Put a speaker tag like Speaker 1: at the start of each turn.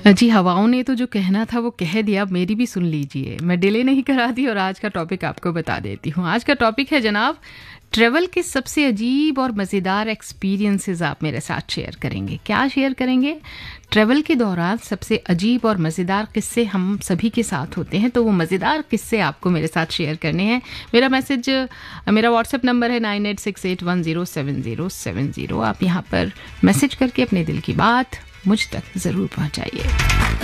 Speaker 1: जी, हवाओं ने तो जो कहना था वो कह दिया, अब मेरी भी सुन लीजिए। मैं डिले नहीं कराती और आज का टॉपिक आपको बता देती हूँ। आज का टॉपिक है जनाब, ट्रैवल के सबसे अजीब और मज़ेदार एक्सपीरियंसेस आप मेरे साथ शेयर करेंगे। क्या शेयर करेंगे? ट्रैवल के दौरान सबसे अजीब और मज़ेदार किस्से हम सभी के साथ होते हैं, तो वो मज़ेदार किस्से आपको मेरे साथ शेयर करने हैं। मेरा व्हाट्सएप नंबर है 9868107070। आप यहाँ पर मैसेज करके अपने दिल की बात मुझ तक ज़रूर पहुँचाइए।